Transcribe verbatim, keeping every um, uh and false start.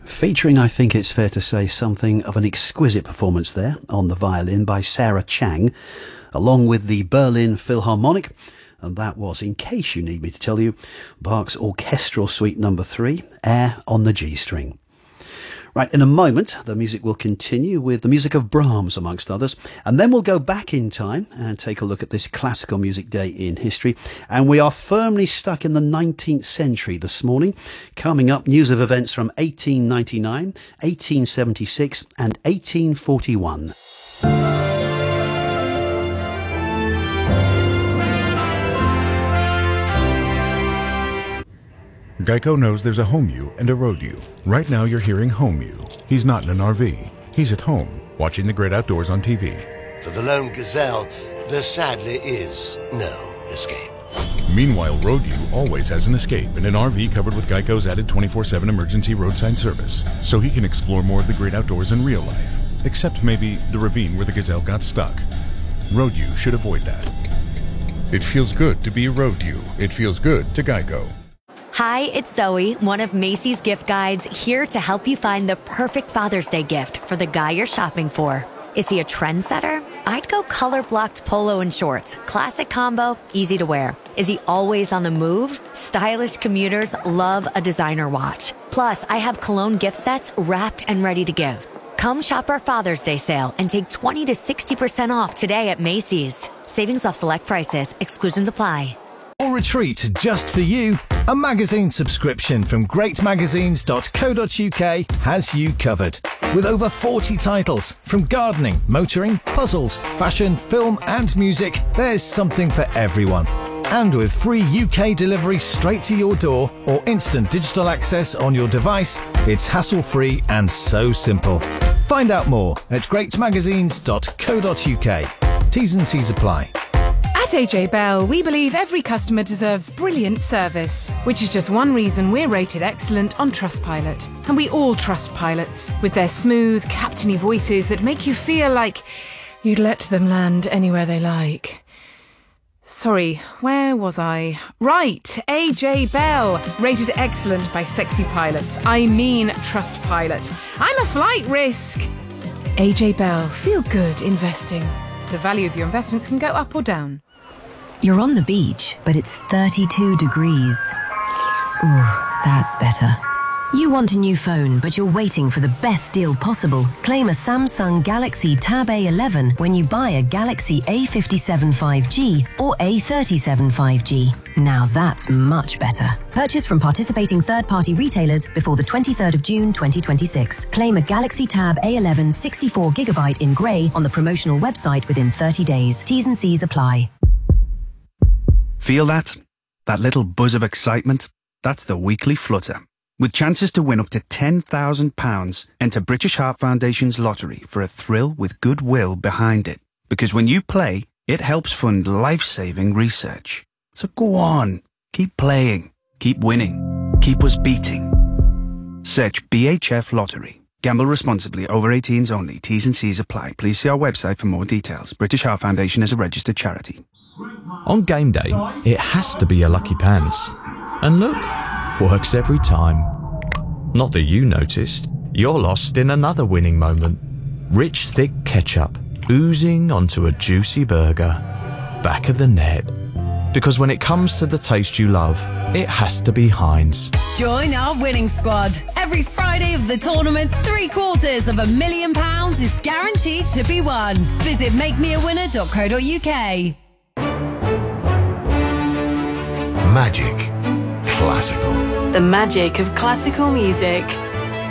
Featuring, I think it's fair to say, something of an exquisite performance there on the violin by Sarah Chang, along with the Berlin Philharmonic. And that was, in case you need me to tell you, Bach's Orchestral Suite number three, Air on the G string. Right, in a moment, the music will continue with the music of Brahms, amongst others, and then we'll go back in time and take a look at this classical music day in history. And we are firmly stuck in the nineteenth century this morning. Coming up, news of events from eighteen ninety-nine, eighteen seventy-six and eighteen forty-one. Geico knows there's a home you and a road you. Right now you're hearing home you. He's not in an R V. He's at home, watching the great outdoors on T V. For the lone gazelle, there sadly is no escape. Meanwhile, road you always has an escape in an R V covered with Geico's added twenty-four seven emergency roadside service, so he can explore more of the great outdoors in real life, except maybe the ravine where the gazelle got stuck. Road you should avoid that. It feels good to be a road you. It feels good to Geico. Hi, it's Zoe, one of Macy's gift guides, here to help you find the perfect Father's Day gift for the guy you're shopping for. Is he a trendsetter? I'd go color-blocked polo and shorts. Classic combo, easy to wear. Is he always on the move? Stylish commuters love a designer watch. Plus, I have cologne gift sets wrapped and ready to give. Come shop our Father's Day sale and take twenty to sixty percent off today at Macy's. Savings off select prices. Exclusions apply. Or retreat just for you. A magazine subscription from great magazines dot co dot uk has you covered. With over forty titles from gardening, motoring, puzzles, fashion, film and music, there's something for everyone. And with free U K delivery straight to your door or instant digital access on your device, it's hassle-free and so simple. Find out more at great magazines dot co dot uk. T's and C's apply. At A J Bell, we believe every customer deserves brilliant service, which is just one reason we're rated excellent on Trustpilot. And we all trust pilots, with their smooth, captainy voices that make you feel like you'd let them land anywhere they like. Sorry, where was I? Right, A J Bell, rated excellent by sexy pilots. I mean Trustpilot. I'm a flight risk. A J Bell, feel good investing. The value of your investments can go up or down. You're on the beach, but it's thirty-two degrees. Ooh, that's better. You want a new phone, but you're waiting for the best deal possible. Claim a Samsung Galaxy Tab A eleven when you buy a Galaxy A fifty-seven five G or A thirty-seven five G. Now that's much better. Purchase from participating third-party retailers before the twenty-third of June twenty twenty-six. Claim a Galaxy Tab A eleven sixty-four gigabyte in grey on the promotional website within thirty days. T's and C's apply. Feel that? That little buzz of excitement? That's the weekly flutter. With chances to win up to ten thousand pounds, enter British Heart Foundation's lottery for a thrill with goodwill behind it. Because when you play, it helps fund life-saving research. So go on, keep playing, keep winning, keep us beating. Search B H F Lottery. Gamble responsibly. Over eighteens only. T's and C's apply. Please see our website for more details. British Heart Foundation is a registered charity. On game day, it has to be a Lucky Pants. And look, works every time. Not that you noticed. You're lost in another winning moment. Rich, thick ketchup oozing onto a juicy burger. Back of the net. Because when it comes to the taste you love, it has to be Heinz. Join our winning squad. Every Friday of the tournament, three quarters of a million pounds is guaranteed to be won. Visit make me a winner dot co dot uk. Magic. Classical. The magic of classical music.